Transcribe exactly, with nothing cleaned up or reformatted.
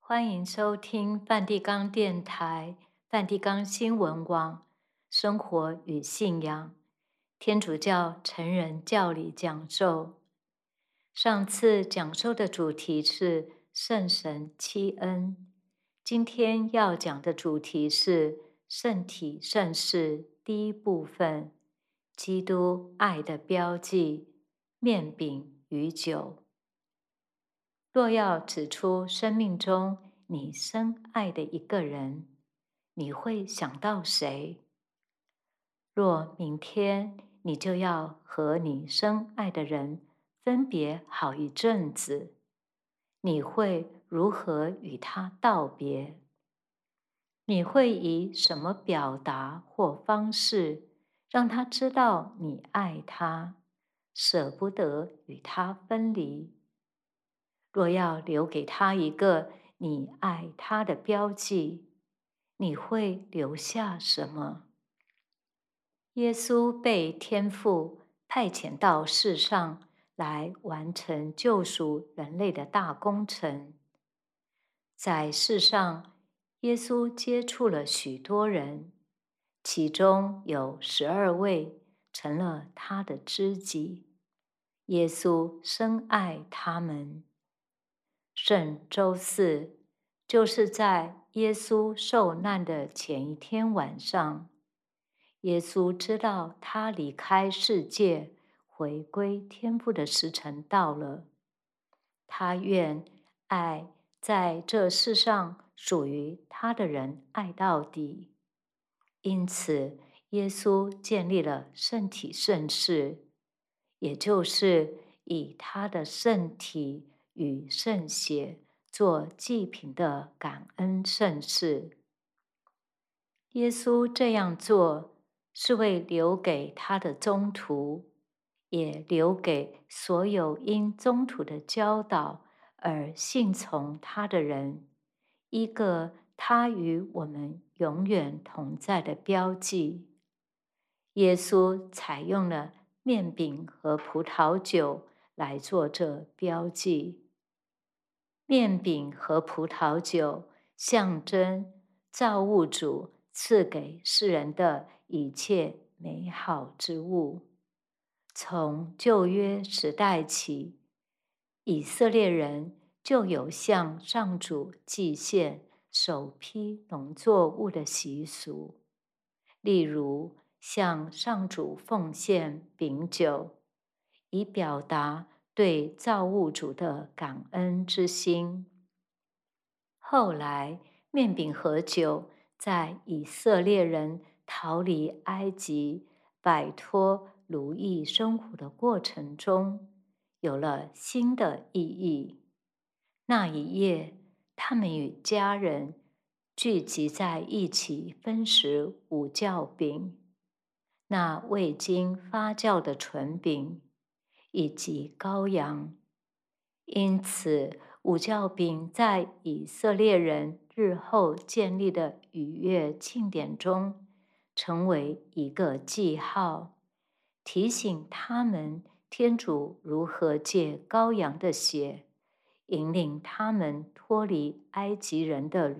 欢迎收听梵蒂冈电台、梵蒂冈新闻网《生活与信仰》天主教成人教理讲授。上次讲授的主题是圣神七恩，今天要讲的主题是圣体圣事第一部分：基督爱的标记——面饼与酒。若要指出生命中你深爱的一个人，你会想到谁？若明天你就要和你深爱的人分别好一阵子，你会如何与他道别？你会以什么表达或方式让他知道你爱他，舍不得与他分离？若要留给他一个你爱他的标记，你会留下什么？耶稣被天父派遣到世上来完成救赎人类的大工程。在世上，耶稣接触了许多人，其中有十二位成了他的知己。耶稣深爱他们。圣周四，就是在耶稣受难的前一天晚上，耶稣知道他离开世界、回归天父的时辰到了。他愿爱在这世上属于他的人爱到底，因此耶稣建立了圣体圣事，也就是以他的圣体与圣血做祭品的感恩圣事。耶稣这样做是为留给他的宗徒，也留给所有因宗徒的教导而信从他的人，一个他与我们永远同在的标记。耶稣采用了面饼和葡萄酒来做这标记。面饼和葡萄酒象征造物主赐给世人的一切美好之物。从旧约时代起，以色列人就有向上主祭献首批农作物的习俗，例如向上主奉献饼酒，以表达对造物主的感恩之心。后来，面饼和酒在以色列人逃离埃及、摆脱奴役生活的过程中，有了新的意义。那一夜，他们与家人聚集在一起分食五酵饼，那未经发酵的纯饼，以及羔羊。因此，五酵饼在以色列人日后建立的逾越庆典中，成为一个记号，提醒他们天主如何借羔羊的血，引领他们脱离埃及人的